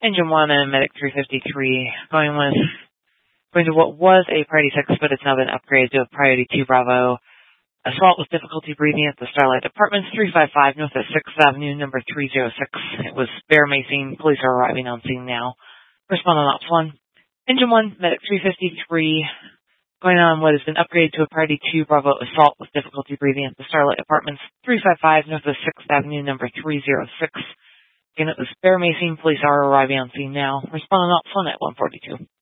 Engine 1 and Medic 353 going to what was a Priority 6, but it's now been upgraded to a Priority 2 Bravo. Assault with difficulty breathing at the Starlight Apartments, 355 North of 6th Avenue, number 306. It was bear macing. Police are arriving on scene now. Respond on Ops 1. Engine 1, Medic 353, going on what has been upgraded to a Priority 2 Bravo Assault with difficulty breathing at the Starlight Apartments, 355 North of 6th Avenue, number 306. Again, it was bear macing. Police are arriving on scene now. Respond on Ops 1 at 142.